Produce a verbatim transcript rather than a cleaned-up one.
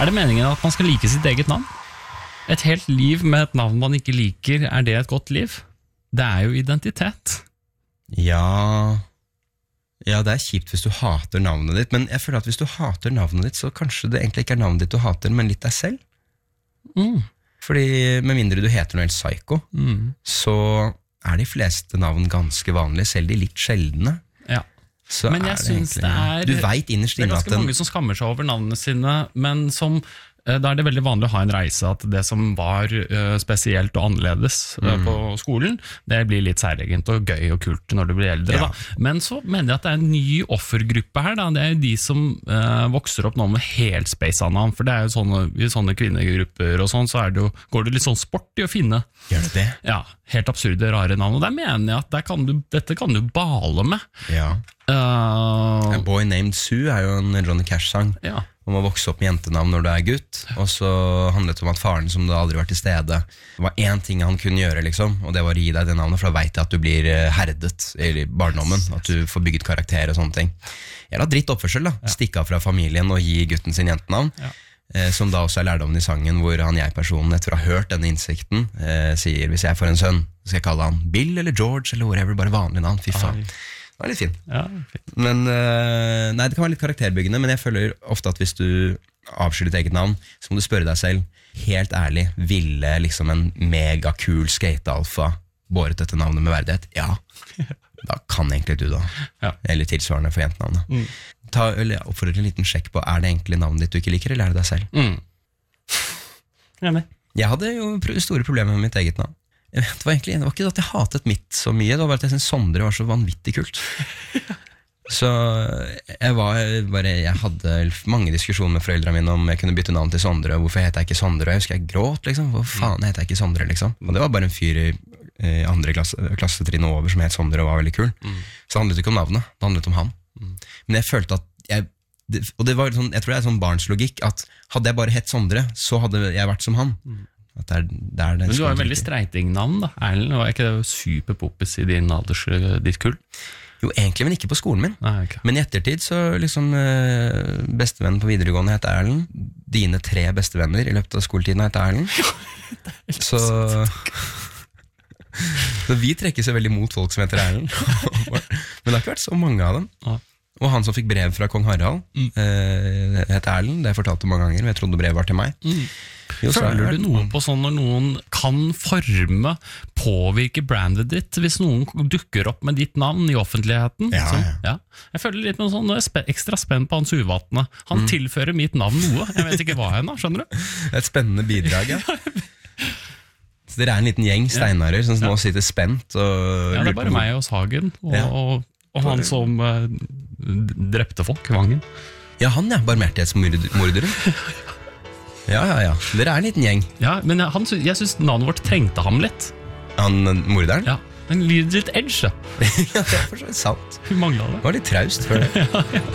Er det meningen at man skal like sitt eget navn? Et helt liv med et navn man ikke liker, er det et godt liv? Det er jo identitet. Ja, ja, det er kjipt hvis du hater navnet ditt, men jeg føler at hvis du hater navnet ditt, så kanskje det egentlig ikke er navnet ditt du hater, men litt deg selv. Mm. Fordi med mindre du heter noe helt psyko, mm. så er de fleste navn ganske vanlige, selv de litt sjeldne. Ja. Så men jeg er det synes egentlig, det er, du vet innerst det er inne ganske at den, mange som skammer seg over navnene sine, men som da er det veldig vanlig å ha en reise at det som var uh, spesielt og annerledes uh, mm. på skolen, det blir litt særegent og gøy og kult når du blir eldre. Ja. Da. Men så mener jeg at det er en ny offergruppe her. Da. Det er jo de som uh, vokser opp nå med helt space navn, for det er jo sånne, i sånne kvinnegrupper og sånn, så er det jo, går det litt sånn sport i å finne. Gjør det det? Ja, helt absurde, rare navn. Og der mener jeg at der kan du, dette kan du bale med. Ja. Uh, A Boy Named Sue er jo en Johnny Cash-sang. Ja. Om å vokse opp med jentenavn når du er gutt, og så handlet det om at faren som da aldri var til stede, det var en ting han kunne gjøre, liksom, og det var å gi deg det navnet, for da vet jeg at du blir herdet i barndommen, at du får bygget karakter og sånne ting. Jævla dritt oppførsel da, ja. Stikke av fra familien og gi gutten sin jentenavn, ja. eh, som da også er lærdommen i sangen, hvor han jeg-personen, etter å ha hørt denne innsikten, eh, sier, hvis jeg får en sønn, så skal jeg kalle han Bill eller George eller whatever, bare vanlig navn, fy faen. Det var litt fin. Ja, fin. Men, uh, nei, det kan være litt karakterbyggende, men jeg føler ofte at hvis du avskyr ditt eget navn, så må du spørre deg selv, helt ærlig, ville liksom en megakul skate-alfa båret dette navnet med verdighet? Ja, da kan egentlig du da. Ja. Eller tilsvarende for jentenavnet. Mm. Ta, eller oppfordre en liten sjekk på, er det egentlig navnet ditt du ikke liker, eller er det deg selv? Mm. Ja, men. Jeg hadde jo store problemer med mitt eget navn. Jeg vet, det, var egentlig, det var ikke at jeg hatet mitt så mye, det var bare at jeg synes Sondre var så vanvittig kult. Så jeg, var, bare, jeg hadde mange diskusjoner med foreldrene mine om jeg kunne bytte navn til Sondre, og hvorfor heter jeg ikke Sondre, jeg husker jeg gråt, liksom. Hvor faen heter jeg ikke Sondre, liksom? Og det var bare en fyr i, i andre klasse, klassetrinnet over som het Sondre og var veldig kul. Mm. Så det handlet ikke om navnet, det handlet om han. Mm. Men jeg følte at jeg, det, og det var sånn, jeg tror det er sånn barnslogikk, at hadde jeg bare hett Sondre, så hadde jeg vært som han. Mm. At det er, det er det. Men du har jo veldig streitingnavn da, Erlend, var ikke det superpoppis i din alders, ditt kull? Jo, egentlig, men ikke på skolen min. Nei, okay. Men i ettertid så liksom bestevennen på videregående heter Erlend. Dine tre bestevenner i løpet av skoletiden heter Erlend. Så, så vi trekker så veldig mot folk som heter Erlend. Men det har ikke vært så mange av dem. Ja. Og han som fikk brev fra kong Harald mm. eh, heter Erlend. Det har jeg fortalt mange ganger, men jeg trodde brevet var til meg. Mm. Jo, Føler du noe på sånn når noen kan forme, påvirke brandet ditt, hvis noen dukker opp med ditt navn i offentligheten? Ja, som, ja. ja. Jeg føler litt med sånn, nå er jeg ekstra spent på Hans Uvatne. Han mm. tilfører mitt navn noe, jeg vet ikke hva ennå, skjønner du? Det er et spennende bidrag, ja. Så dere er en liten gjeng steinarer som ja. Nå sitter spent og ja, det er bare meg og Sagen og, ja. og, og han som uh, drepte folk, Vangen. Ja, han ja, barmhjertighetsmorderen. Ja, ja, ja. Dere er en liten gjeng. Ja, men han, jeg synes navnet vårt trengte ham litt. Han morderen? Ja, en litt edge. Ja, det er for så vidt sant. Hun manglet det. Det var litt traust for det. Ja, ja.